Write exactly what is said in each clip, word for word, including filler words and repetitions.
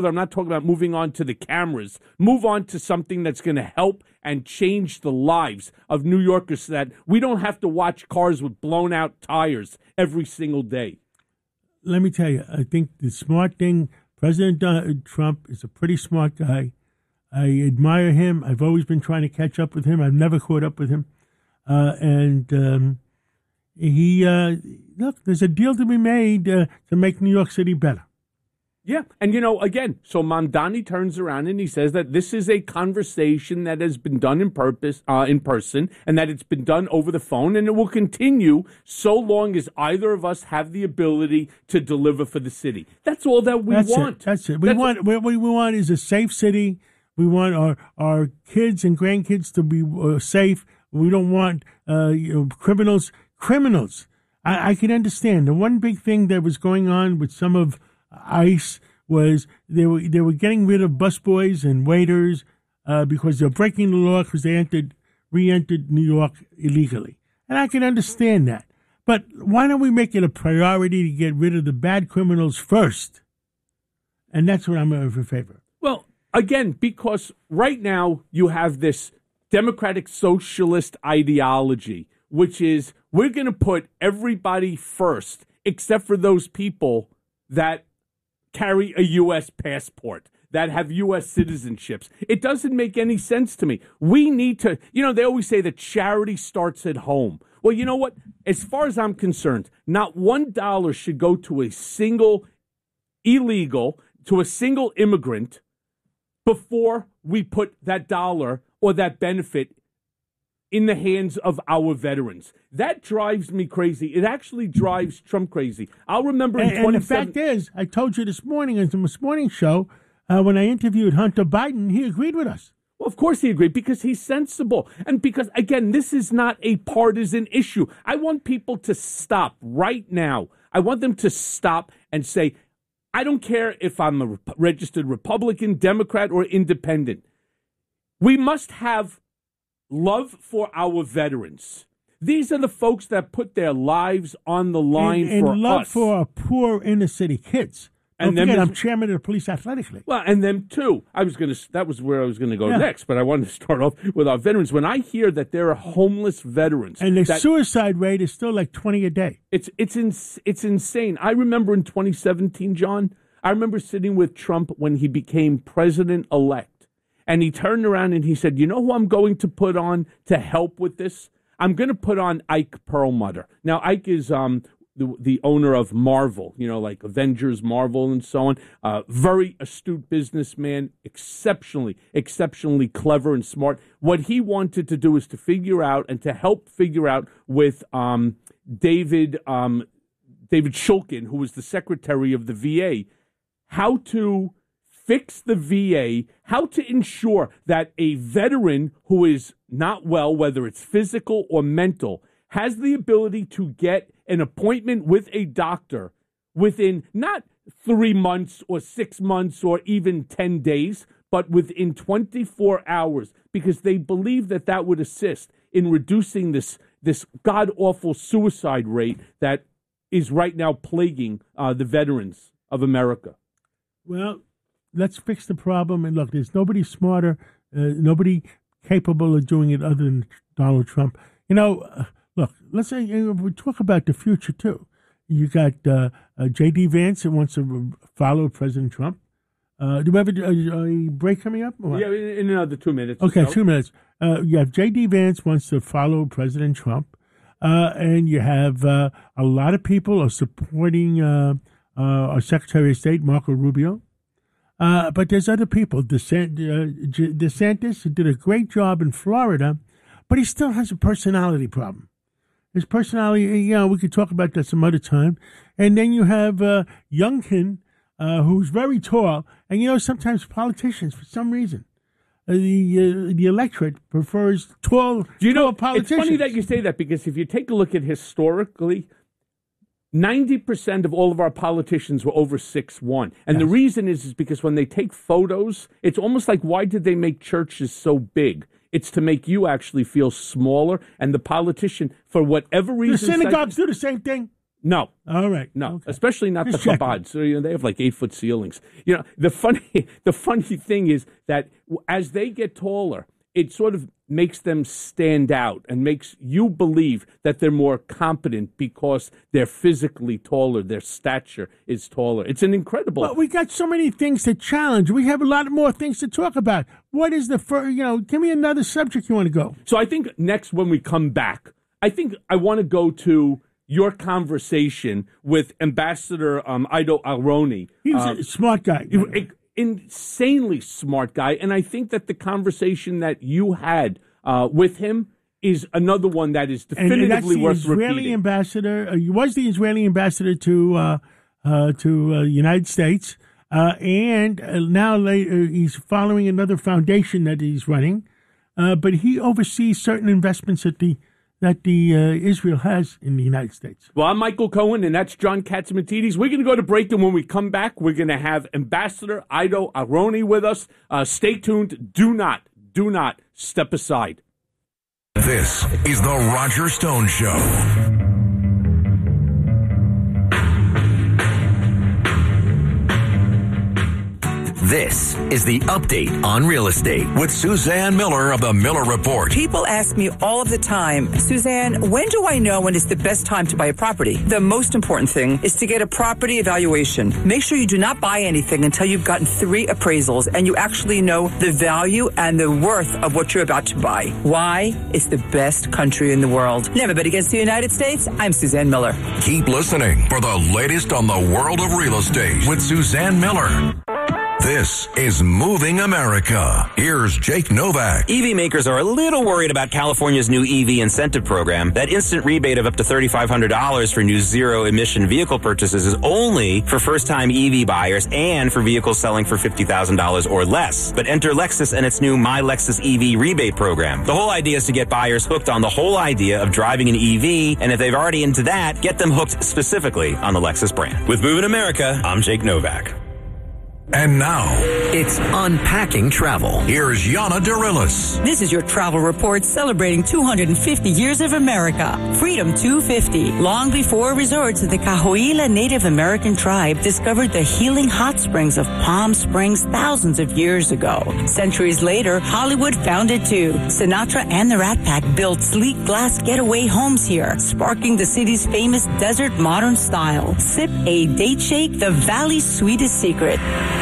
I'm not talking about moving on to the cameras. Move on to something that's going to help and change the lives of New Yorkers so that we don't have to watch cars with blown out tires every single day. Let me tell you, I think the smart thing, President Trump is a pretty smart guy. I admire him. I've always been trying to catch up with him. I've never caught up with him. Uh, and um, he, uh, look, there's a deal to be made uh, to make New York City better. Yeah, and you know, again, so Mamdani turns around and he says that this is a conversation that has been done in purpose, uh, in person, and that it's been done over the phone, and it will continue so long as either of us have the ability to deliver for the city. That's all that we That's want. It. That's it. We That's want what we want is a safe city. We want our our kids and grandkids to be uh, safe. We don't want uh, you know, criminals. Criminals. I, I can understand. The one big thing that was going on with some of ICE was they were they were getting rid of busboys and waiters uh, because they're breaking the law because they entered re-entered New York illegally, and I can understand that. But why don't we make it a priority to get rid of the bad criminals first? And that's what I'm in favor. Well, again, because right now you have this democratic socialist ideology, which is we're going to put everybody first except for those people that carry a U S passport, that have U S citizenships. It doesn't make any sense to me. We need to, you know, they always say that charity starts at home. Well, you know what? As far as I'm concerned, not one dollar should go to a single illegal, to a single immigrant before we put that dollar or that benefit in the hands of our veterans. That drives me crazy. It actually drives Trump crazy. I'll remember in and, and the fact is, I told you this morning on this morning show, uh, when I interviewed Hunter Biden, he agreed with us. Well, of course he agreed, because he's sensible. And because, again, this is not a partisan issue. I want people to stop right now. I want them to stop and say, I don't care if I'm a rep- registered Republican, Democrat, or independent. We must have love for our veterans. These are the folks that put their lives on the line and, and for love us. for our poor inner city kids. Don't And forget, them, I'm chairman of the Police Athletic League. Well, and them too. I was going to. That was where I was going to go Yeah. next. But I wanted to start off with our veterans. When I hear that there are homeless veterans, And the that, suicide rate is still like twenty a day. It's it's ins- it's insane. I remember in twenty seventeen, John. I remember sitting with Trump when he became president-elect, and he turned around and he said, "You know who I'm going to put on to help with this? I'm going to put on Ike Perlmutter." Now, Ike is um the the owner of Marvel, you know, like Avengers, Marvel, and so on. Uh, very astute businessman, exceptionally, exceptionally clever and smart. What he wanted to do is to figure out and to help figure out with um David um David Shulkin, who was the secretary of the V A, how to fix the V A, how to ensure that a veteran who is not well, whether it's physical or mental, has the ability to get an appointment with a doctor within not three months or six months or even ten days, but within twenty-four hours, because they believe that that would assist in reducing this, this god-awful suicide rate that is right now plaguing uh, the veterans of America. Well, let's fix the problem. And look, there's nobody smarter, uh, nobody capable of doing it other than Donald Trump. You know, uh, look, let's say uh, we talk about the future too. You got uh, uh, J D Vance that wants to follow President Trump. Uh, do we have a, a, a break coming up? Yeah, in, in another two minutes. Okay, so. two minutes. Uh, you have J D Vance wants to follow President Trump, uh, and you have uh, a lot of people are supporting uh, uh, our Secretary of State, Marco Rubio. Uh, but there's other people. DeSant- uh, DeSantis did a great job in Florida, but he still has a personality problem. His personality, you know, we could talk about that some other time. And then you have uh, Youngkin, uh, who's very tall. And, you know, sometimes politicians, for some reason, uh, the uh, the electorate prefers tall, Do you tall know, politicians. It's funny that you say that, because if you take a look at historically, ninety percent of all of our politicians were over six one. And Yes. the reason is, is because when they take photos, it's almost like, why did they make churches so big? It's to make you actually feel smaller. And the politician, for whatever The reason... synagogues do the same thing. No. All right. No, okay. especially not Just the checking. Chabad. So you know they have like eight foot ceilings. You know the funny the funny thing is that as they get taller, it sort of makes them stand out and makes you believe that they're more competent because they're physically taller. Their stature is taller. It's an incredible. Well, we got so many things to challenge. We have a lot more things to talk about. What is the first? You know, give me another subject you want to go. So I think next when we come back, I think I want to go to your conversation with Ambassador um, Ido Aharoni. He was um, a smart guy. Insanely smart guy, and I think that the conversation that you had uh, with him is another one that is definitively and, and that's the worth Israeli repeating. ambassador. Uh, he was the Israeli ambassador to uh, uh, to uh, United States, uh, and uh, now later he's following another foundation that he's running, uh, but he oversees certain investments that the that the uh, Israel has in the United States. Well, I'm Michael Cohen, and that's John Catsimatidis. We're going to go to break, and when we come back, we're going to have Ambassador Ido Aharoni with us. Uh, stay tuned. Do not, do not step aside. This is the Roger Stone Show. This is the Update on Real Estate with Suzanne Miller of the Miller Report. People ask me all of the time, Suzanne, when do I know when it's the best time to buy a property? The most important thing is to get a property evaluation. Make sure you do not buy anything until you've gotten three appraisals and you actually know the value and the worth of what you're about to buy. Why? It's the best country in the world. Never bet against the United States. I'm Suzanne Miller. Keep listening for the latest on the world of real estate with Suzanne Miller. This is Moving America. Here's Jake Novak. E V makers are a little worried about California's new E V incentive program. That instant rebate of up to three thousand five hundred dollars for new zero-emission vehicle purchases is only for first-time E V buyers and for vehicles selling for fifty thousand dollars or less. But enter Lexus and its new My Lexus E V rebate program. The whole idea is to get buyers hooked on the whole idea of driving an E V, and if they've already into that, get them hooked specifically on the Lexus brand. With Moving America, I'm Jake Novak. And now, it's Unpacking Travel. Here's Yana Dirilis. This is your travel report celebrating two hundred fifty years of America. Freedom two fifty. Long before resorts, the Cahuilla Native American tribe discovered the healing hot springs of Palm Springs thousands of years ago. Centuries later, Hollywood found it too. Sinatra and the Rat Pack built sleek glass getaway homes here, sparking the city's famous desert modern style. Sip a date shake, the valley's sweetest secret.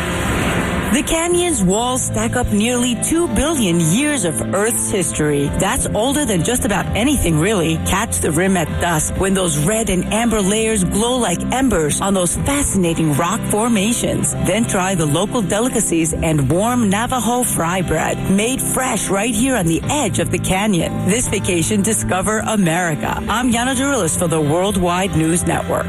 The canyon's walls stack up nearly two billion years of Earth's history. That's older than just about anything, really. Catch the rim at dusk when those red and amber layers glow like embers on those fascinating rock formations. Then try the local delicacies and warm Navajo fry bread, made fresh right here on the edge of the canyon. This vacation, discover America. I'm Yana Dirilis for the Worldwide News Network.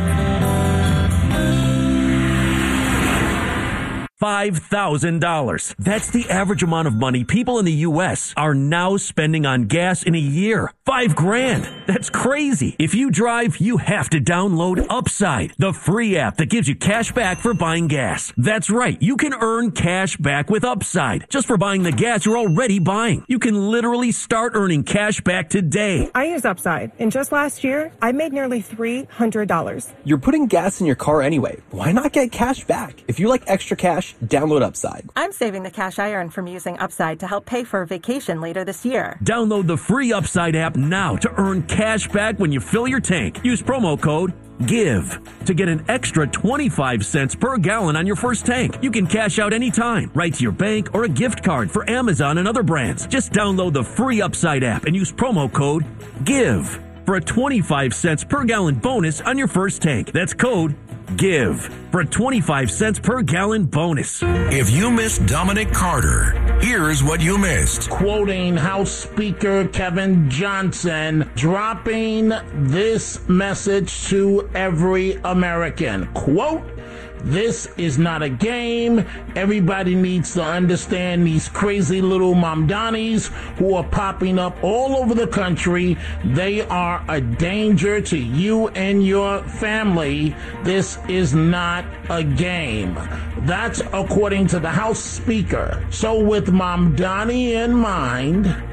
five thousand dollars. That's the average amount of money people in the U S are now spending on gas in a year. Five grand. That's crazy. If you drive, you have to download Upside, the free app that gives you cash back for buying gas. That's right. You can earn cash back with Upside just for buying the gas you're already buying. You can literally start earning cash back today. I use Upside, and just last year, I made nearly three hundred dollars. You're putting gas in your car anyway. Why not get cash back? If you like extra cash, download Upside. I'm saving the cash I earn from using Upside to help pay for a vacation later this year. Download the free Upside app now to earn cash back when you fill your tank. Use promo code GIVE to get an extra twenty-five cents per gallon on your first tank. You can cash out anytime, right to your bank or a gift card for Amazon and other brands. Just download the free Upside app and use promo code GIVE for a twenty-five cents per gallon bonus on your first tank. That's code GIVE for a twenty-five cents per gallon bonus. If you missed Dominic Carter, here's what you missed. Quoting House Speaker Kevin Johnson, dropping this message to every American. Quote, "This is not a game. Everybody needs to understand these crazy little Mamdanis who are popping up all over the country. They are a danger to you and your family. This is not a game." That's according to the House Speaker. So with Mamdani in mind,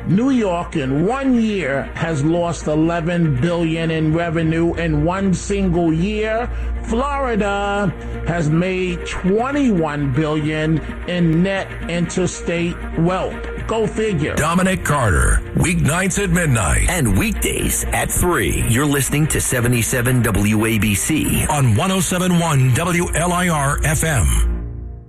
New York in one year has lost eleven billion dollars in revenue in one single year. Florida has made twenty-one billion dollars in net interstate wealth. Go figure. Dominic Carter, weeknights at midnight. And weekdays at three. You're listening to seventy-seven W A B C On one oh seven point one W L I R F M.